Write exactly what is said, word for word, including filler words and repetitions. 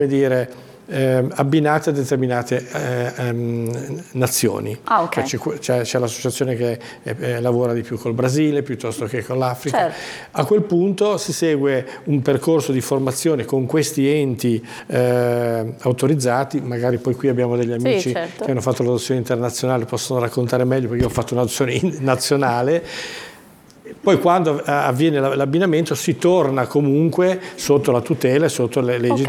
dire, eh, abbinate a determinate eh, ehm, nazioni. Ah, okay. Cioè, c'è, c'è l'associazione che eh, lavora di più col Brasile piuttosto che con l'Africa. Certo. A quel punto si segue un percorso di formazione con questi enti eh, autorizzati, magari poi qui abbiamo degli amici sì, certo. che hanno fatto l'adozione internazionale, possono raccontare meglio perché io ho fatto un'adozione nazionale. Poi quando avviene l'abbinamento si torna comunque sotto la tutela e sotto le leggi,